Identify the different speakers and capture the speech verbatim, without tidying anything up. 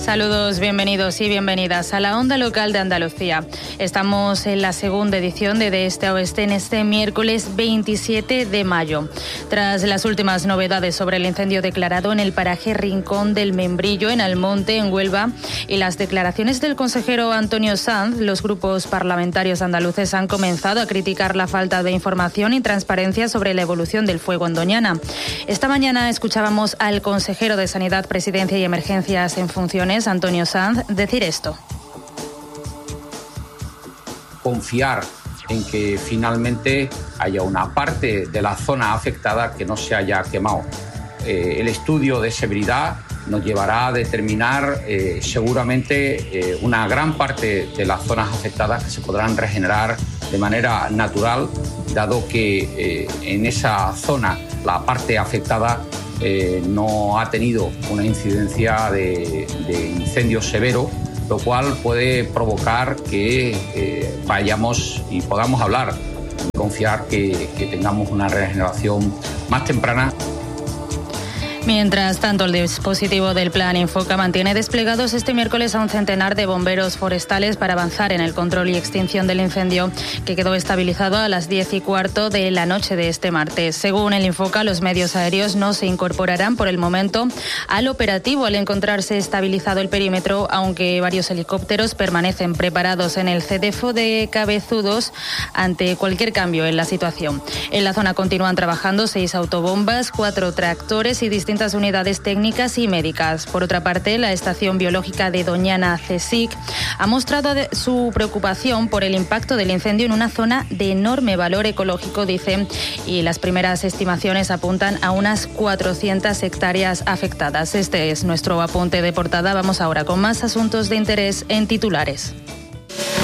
Speaker 1: Saludos, bienvenidos y bienvenidas a la Onda Local de Andalucía. Estamos en la segunda edición de De Este a Oeste en este miércoles veintisiete de mayo. Tras las últimas novedades sobre el incendio declarado en el paraje Rincón del Membrillo, en Almonte, en Huelva, y las declaraciones del consejero Antonio Sanz, los grupos parlamentarios andaluces han comenzado a criticar la falta de información y transparencia sobre la evolución del fuego en Doñana. Esta mañana escuchábamos al consejero de Sanidad, Presidencia y Emergencias en funciones, Antonio Sanz, decir esto.
Speaker 2: Confiar en que finalmente haya una parte de la zona afectada que no se haya quemado. Eh, el estudio de severidad nos llevará a determinar eh, seguramente eh, una gran parte de las zonas afectadas que se podrán regenerar de manera natural, dado que eh, en esa zona la parte afectada Eh, no ha tenido una incidencia de, de incendio severo, lo cual puede provocar que eh, vayamos y podamos hablar y confiar que, que tengamos una regeneración más temprana.
Speaker 1: Mientras tanto, el dispositivo del Plan Infoca mantiene desplegados este miércoles a un centenar de bomberos forestales para avanzar en el control y extinción del incendio, que quedó estabilizado a las diez y cuarto de la noche de este martes. Según el Infoca, los medios aéreos no se incorporarán por el momento al operativo al encontrarse estabilizado el perímetro, aunque varios helicópteros permanecen preparados en el CEDEFO de Cabezudos ante cualquier cambio en la situación. En la zona continúan trabajando seis autobombas, cuatro tractores y distintas unidades técnicas y médicas. Por otra parte, la Estación Biológica de Doñana, CSIC, ha mostrado su preocupación por el impacto del incendio en una zona de enorme valor ecológico, dicen, y las primeras estimaciones apuntan a unas cuatrocientas hectáreas afectadas. Este es nuestro apunte de portada. Vamos ahora con más asuntos de interés en titulares.